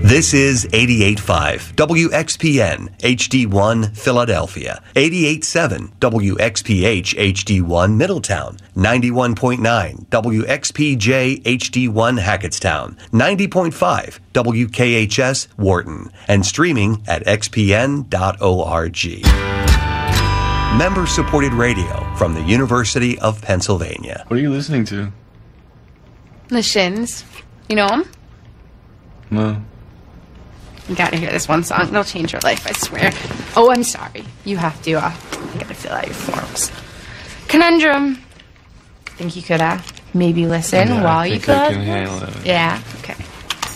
This is 88.5 WXPN HD1 Philadelphia, 88.7 WXPH HD1 Middletown, 91.9 WXPJ HD1 Hackettstown, 90.5 WKHS Wharton, and streaming at xpn.org. Member-supported radio from the University of Pennsylvania. What are you listening to? The Shins. You know them? No. You gotta hear this one song. It'll change your life, I swear. Oh, I'm sorry. You have to, you gotta fill out your forms. Conundrum. Think you could, maybe listen while you could? I can handle it. Yeah? Okay.